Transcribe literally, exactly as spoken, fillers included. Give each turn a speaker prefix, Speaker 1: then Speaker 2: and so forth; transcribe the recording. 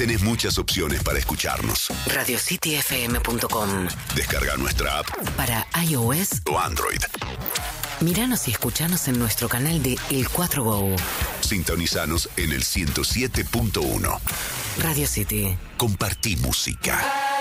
Speaker 1: Tenés muchas opciones para escucharnos.
Speaker 2: radio city f m punto com.
Speaker 1: Descarga nuestra app
Speaker 2: para iOS
Speaker 1: o Android.
Speaker 2: Míranos y escuchanos en nuestro canal de El cuatro Go.
Speaker 1: Sintonizanos en el ciento siete punto uno.
Speaker 2: Radio City.
Speaker 1: Compartí música.